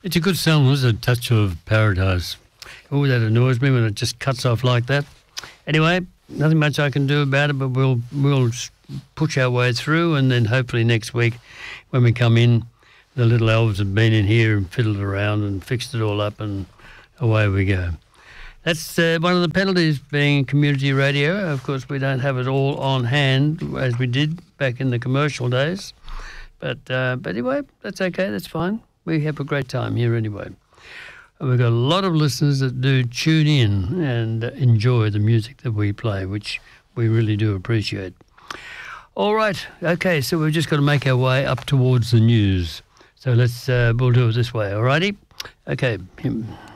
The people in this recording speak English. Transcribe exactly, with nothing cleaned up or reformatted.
It's a good song, isn't it? Touch of Paradise. Oh, that annoys me when it just cuts off like that. Anyway, nothing much I can do about it, but we'll we'll push our way through, and then hopefully next week when we come in, the little elves have been in here and fiddled around and fixed it all up, and away we go. That's uh, one of the penalties being community radio. Of course, we don't have it all on hand as we did back in the commercial days. But, uh, but anyway, that's okay, that's fine. We have a great time here anyway. And we've got a lot of listeners that do tune in and enjoy the music that we play, which we really do appreciate. All right, okay, so we've just got to make our way up towards the news. So let's, uh, we'll do it this way, all righty? Okay.